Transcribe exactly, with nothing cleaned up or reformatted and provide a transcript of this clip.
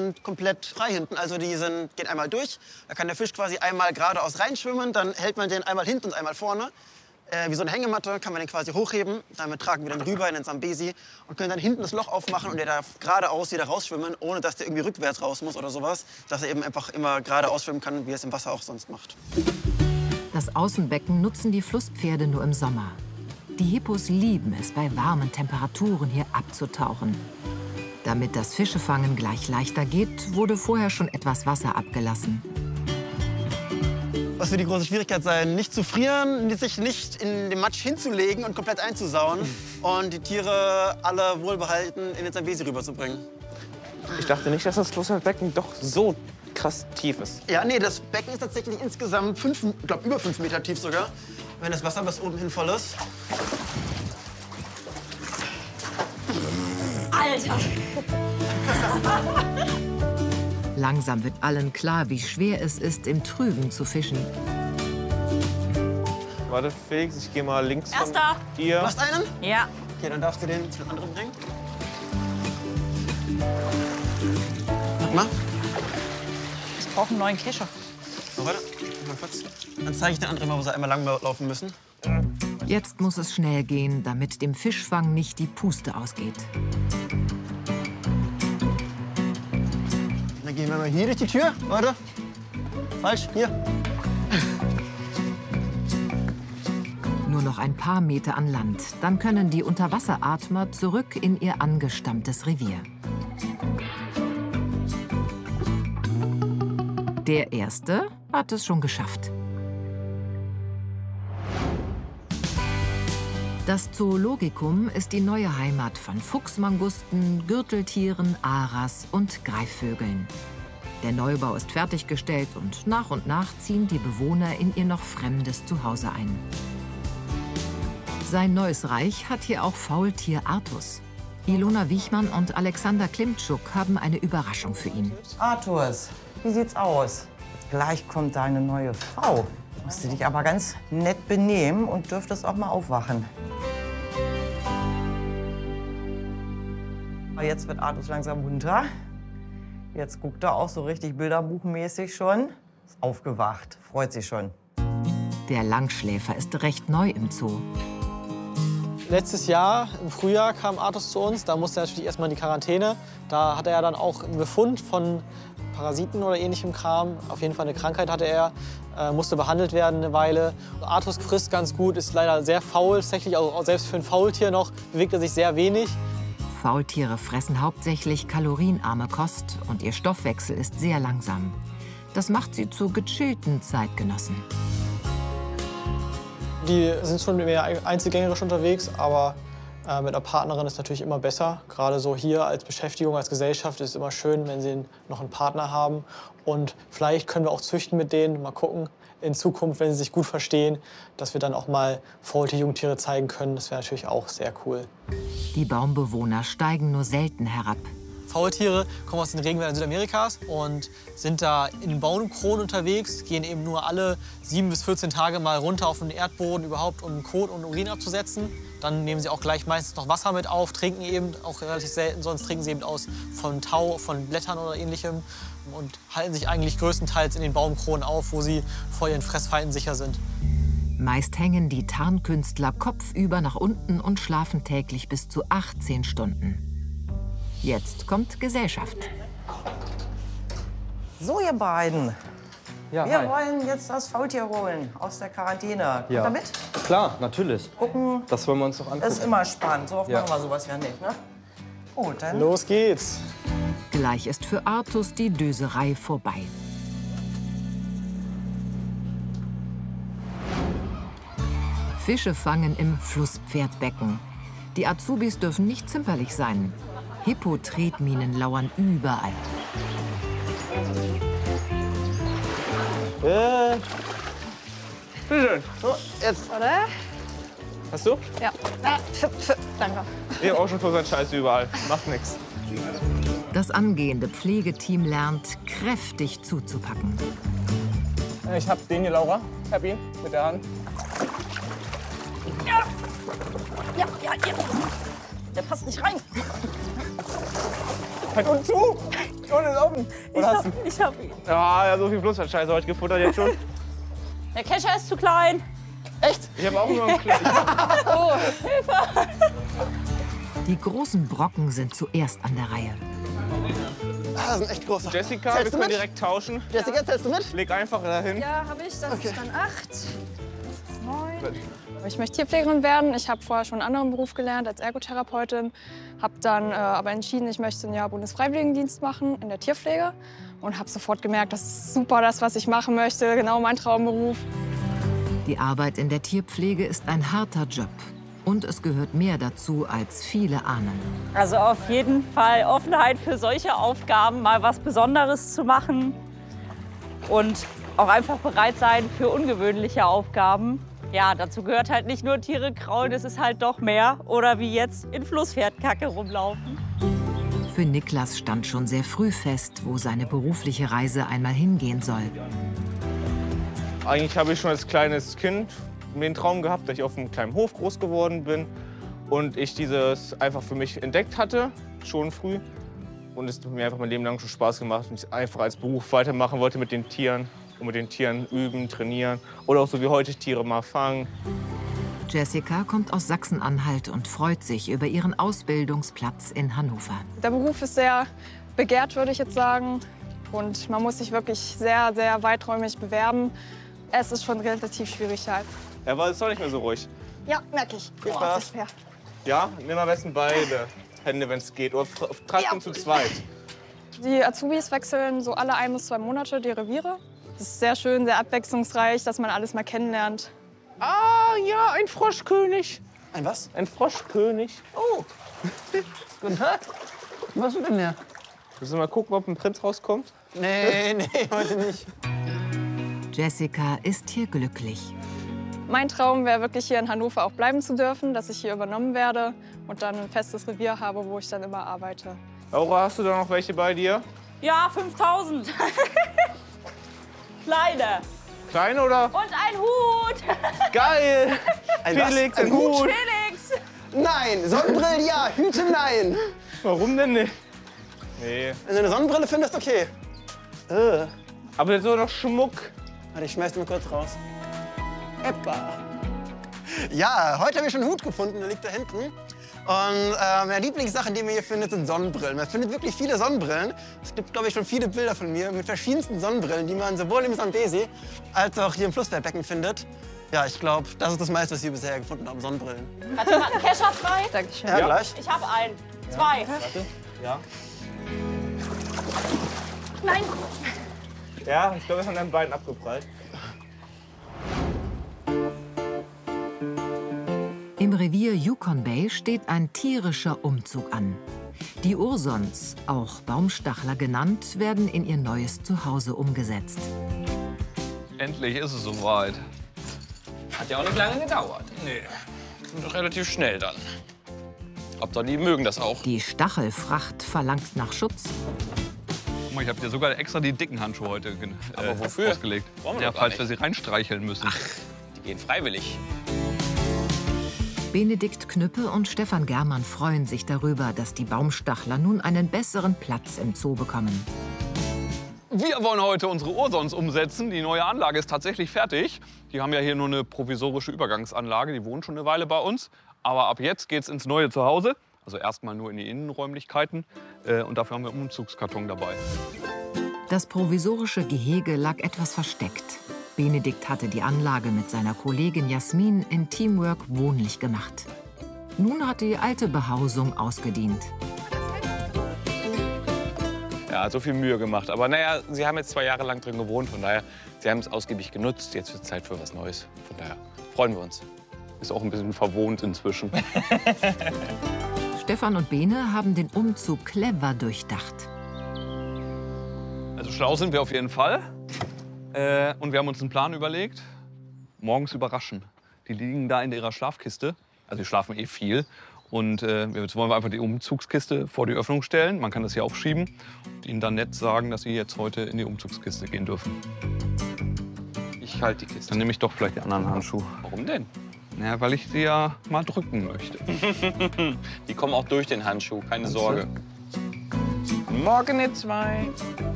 sind komplett frei hinten. Also die sind, gehen einmal durch. Da kann der Fisch quasi einmal geradeaus reinschwimmen. Dann hält man den einmal hinten und einmal vorne. Äh, wie so eine Hängematte kann man den quasi hochheben. Damit tragen wir den rüber in den Sambesi und können dann hinten das Loch aufmachen und der darf geradeaus wieder rausschwimmen, ohne dass der irgendwie rückwärts raus muss oder sowas. Dass er eben einfach immer geradeaus schwimmen kann, wie er es im Wasser auch sonst macht. Das Außenbecken nutzen die Flusspferde nur im Sommer. Die Hippos lieben es, bei warmen Temperaturen hier abzutauchen. Damit das Fischefangen gleich leichter geht, wurde vorher schon etwas Wasser abgelassen. Was wird die große Schwierigkeit sein? Nicht zu frieren, sich nicht in den Matsch hinzulegen und komplett einzusauen und die Tiere alle wohlbehalten in den Zambesi rüberzubringen. Ich dachte nicht, dass das Flussbecken doch so krass tief ist. Ja, nee, das Becken ist tatsächlich insgesamt fünf, ich glaube über fünf Meter tief sogar, wenn das Wasser bis oben hin voll ist. Alter! Langsam wird allen klar, wie schwer es ist, im Trüben zu fischen. Warte, Felix, ich gehe mal links von Erster. dir. Du hast einen? Ja. Okay, dann darfst du den zu den anderen bringen. Guck mal. Ich brauche einen neuen Kescher. So, warte. Mal kurz. Dann zeige ich den anderen mal, wo sie einmal lang laufen müssen. Jetzt muss es schnell gehen, damit dem Fischfang nicht die Puste ausgeht. Dann gehen wir mal hier durch die Tür. Warte. Falsch, hier. Nur noch ein paar Meter an Land. Dann können die Unterwasseratmer zurück in ihr angestammtes Revier. Der Erste hat es schon geschafft. Das Zoologikum ist die neue Heimat von Fuchsmangusten, Gürteltieren, Aras und Greifvögeln. Der Neubau ist fertiggestellt und nach und nach ziehen die Bewohner in ihr noch fremdes Zuhause ein. Sein neues Reich hat hier auch Faultier Artus. Ilona Wichmann und Alexander Klimtschuk haben eine Überraschung für ihn. Artus, wie sieht's aus? Gleich kommt deine neue Frau. Musst du dich aber ganz nett benehmen und dürftest auch mal aufwachen. Jetzt wird Artus langsam munter. Jetzt guckt er auch so richtig bilderbuchmäßig schon. Ist aufgewacht, freut sich schon. Der Langschläfer ist recht neu im Zoo. Letztes Jahr, im Frühjahr, kam Artus zu uns. Da musste er natürlich erstmal in die Quarantäne. Da hatte er dann auch einen Befund von Parasiten oder ähnlichem Kram. Auf jeden Fall eine Krankheit hatte er, äh, musste behandelt werden eine Weile. Artus frisst ganz gut, ist leider sehr faul. Tatsächlich auch selbst für ein Faultier noch bewegt er sich sehr wenig. Faultiere fressen hauptsächlich kalorienarme Kost und ihr Stoffwechsel ist sehr langsam. Das macht sie zu gechillten Zeitgenossen. Die sind schon mehr einzelgängerisch unterwegs, aber äh, mit einer Partnerin ist natürlich immer besser. Gerade so hier als Beschäftigung, als Gesellschaft ist es immer schön, wenn sie noch einen Partner haben. Und vielleicht können wir auch züchten mit denen, mal gucken in Zukunft, wenn sie sich gut verstehen, dass wir dann auch mal Faultier-Jungtiere zeigen können. Das wäre natürlich auch sehr cool. Die Baumbewohner steigen nur selten herab. Faultiere kommen aus den Regenwäldern Südamerikas und sind da in den Baumkronen unterwegs, gehen eben nur alle sieben bis vierzehn Tage mal runter auf den Erdboden überhaupt, um Kot und Urin abzusetzen. Dann nehmen sie auch gleich meistens noch Wasser mit auf, trinken eben auch relativ selten, sonst trinken sie eben aus von Tau, von Blättern oder ähnlichem und halten sich eigentlich größtenteils in den Baumkronen auf, wo sie vor ihren Fressfeinden sicher sind. Meist hängen die Tarnkünstler kopfüber nach unten und schlafen täglich bis zu achtzehn Stunden. Jetzt kommt Gesellschaft. So, ihr beiden. Ja, Wir hi. wollen jetzt das Faultier holen aus der Quarantäne. Kommt Ja. ihr mit? Klar, natürlich. Gucken, Das wollen wir uns doch angucken. ist immer spannend. So oft Ja. machen wir sowas ja nicht, ne? Gut, dann. Los geht's! Gleich ist für Artus die Döserei vorbei. Fische fangen im Flusspferdbecken. Die Azubis dürfen nicht zimperlich sein. Hippo-Tretminen lauern überall. Äh, bitteschön. So, jetzt. Oder? Hast du? Ja. Ah, pf, pf, danke. Ich hab auch schon vor seinen Scheiß überall. Macht nix. Das angehende Pflegeteam lernt, kräftig zuzupacken. Ich hab den hier, Laura. Ich hab ihn mit der Hand. Ja, ja, ja. Der passt nicht rein. Halt und zu! Und ist offen! Ich hab, ich hab ihn. Ja, ja, so viel Flussscheiße heute gefuttert jetzt schon. Der Kescher ist zu klein. Echt? Ich habe auch nur einen kleinen. Oh, Hilfe! Die großen Brocken sind zuerst an der Reihe. Ah, das sind echt große. Jessica, Zählst wir du können mit? direkt tauschen. Jessica, zählst du mit? Leg einfach dahin. Ja, habe ich. Das Okay. ist dann acht. Das ist neun. Ich möchte Tierpflegerin werden. Ich habe vorher schon einen anderen Beruf gelernt als Ergotherapeutin. Habe dann äh, aber entschieden, ich möchte ein Jahr Bundesfreiwilligendienst machen in der Tierpflege. Und habe sofort gemerkt, das ist super, das, was ich machen möchte. Genau mein Traumberuf. Die Arbeit in der Tierpflege ist ein harter Job. Und es gehört mehr dazu, als viele ahnen. Also auf jeden Fall Offenheit für solche Aufgaben, mal was Besonderes zu machen. Und auch einfach bereit sein für ungewöhnliche Aufgaben. Ja, dazu gehört halt nicht nur Tiere kraulen, es ist halt doch mehr. Oder wie jetzt in Flusspferdkacke rumlaufen. Für Niklas stand schon sehr früh fest, wo seine berufliche Reise einmal hingehen soll. Eigentlich habe ich schon als kleines Kind den Traum gehabt, dass ich auf einem kleinen Hof groß geworden bin. Und ich dieses einfach für mich entdeckt hatte, schon früh. Und es hat mir einfach mein Leben lang schon Spaß gemacht und ich es einfach als Beruf weitermachen wollte mit den Tieren. Und mit den Tieren üben, trainieren oder auch so wie heute Tiere mal fangen. Jessica kommt aus Sachsen-Anhalt und freut sich über ihren Ausbildungsplatz in Hannover. Der Beruf ist sehr begehrt, würde ich jetzt sagen. Und man muss sich wirklich sehr, sehr weiträumig bewerben. Es ist schon relativ schwierig halt. Er war jetzt doch nicht mehr so ruhig. Ja, merke ich. Viel Boah, Spaß. ist nicht fair. Ja, nimm am besten beide Hände, wenn es geht. Oder tragt Ja. ihn zu zweit. Die Azubis wechseln so alle ein bis zwei Monate die Reviere. Das ist sehr schön, sehr abwechslungsreich, dass man alles mal kennenlernt. Ah, ja, ein Froschkönig. Ein was? Ein Froschkönig. Oh. Guten Tag. Was machst du denn hier? Willst du mal gucken, ob ein Prinz rauskommt? Nee, nee, heute nicht. Jessica ist hier glücklich. Mein Traum wäre wirklich hier in Hannover auch bleiben zu dürfen, dass ich hier übernommen werde und dann ein festes Revier habe, wo ich dann immer arbeite. Laura, hast du da noch welche bei dir? Ja, fünftausend. Kleine. Kleine oder? Und ein Hut. Geil! Ein Felix, was? ein Ein Hut? Hut. Felix. Nein, Sonnenbrille ja, Hüte nein. Warum denn nicht? Nee. Wenn du eine Sonnenbrille findest, okay. Äh. Aber so noch Schmuck. Warte, ich schmeiß den mal kurz raus. Eppa. Ja, heute habe ich schon einen Hut gefunden, der liegt da hinten. Und äh, meine Lieblingssachen, die man hier findet, sind Sonnenbrillen. Man findet wirklich viele Sonnenbrillen. Es gibt, glaube ich, schon viele Bilder von mir mit verschiedensten Sonnenbrillen, die man sowohl im Zambesi als auch hier im Flussbergbecken findet. Ja, ich glaube, das ist das meiste, was wir bisher gefunden haben, Sonnenbrillen. Hat jemand einen Kescher frei? Dankeschön. Ja, gleich. Ich habe einen. Zwei. Warte. Ja. Nein. Ja, ich glaube, es ist an deinen Beinen abgeprallt. Im Revier Yukon Bay steht ein tierischer Umzug an. Die Ursons, auch Baumstachler genannt, werden in ihr neues Zuhause umgesetzt. Endlich ist es soweit. Hat ja auch nicht lange gedauert. Nee, und relativ schnell dann. Hauptsache, die mögen das auch. Die Stachelfracht verlangt nach Schutz. Guck mal, ich habe dir sogar extra die dicken Handschuhe heute äh, Aber wofür? ausgelegt. Brauchen wir Ja, doch gar falls wir sie nicht. reinstreicheln müssen. Die gehen freiwillig. Benedikt Knüppe und Stefan Germann freuen sich darüber, dass die Baumstachler nun einen besseren Platz im Zoo bekommen. Wir wollen heute unsere Ursons umsetzen. Die neue Anlage ist tatsächlich fertig. Die haben ja hier nur eine provisorische Übergangsanlage. Die wohnen schon eine Weile bei uns. Aber ab jetzt geht's ins neue Zuhause. Also erstmal nur in die Innenräumlichkeiten. Äh, Und dafür haben wir einen Umzugskarton dabei. Das provisorische Gehege lag etwas versteckt. Benedikt hatte die Anlage mit seiner Kollegin Jasmin in Teamwork wohnlich gemacht. Nun hat die alte Behausung ausgedient. Ja, so viel Mühe gemacht. Aber naja, Sie haben jetzt zwei Jahre lang drin gewohnt. Von daher, Sie haben es ausgiebig genutzt. Jetzt wird es Zeit für was Neues. Von daher freuen wir uns. Ist auch ein bisschen verwohnt inzwischen. Stefan und Bene haben den Umzug clever durchdacht. Also schlau sind wir auf jeden Fall. Äh, und wir haben uns einen Plan überlegt. Morgens überraschen. Die liegen da in ihrer Schlafkiste. Also die schlafen eh viel. Und äh, jetzt wollen wir einfach die Umzugskiste vor die Öffnung stellen. Man kann das hier aufschieben. Und ihnen dann nett sagen, dass sie jetzt heute in die Umzugskiste gehen dürfen. Ich halte die Kiste. Dann nehme ich doch vielleicht die anderen Handschuhe. Warum denn? Ja, weil ich sie ja mal drücken möchte. Die kommen auch durch den Handschuh, keine Sorge. Guten Morgen, ihr zwei.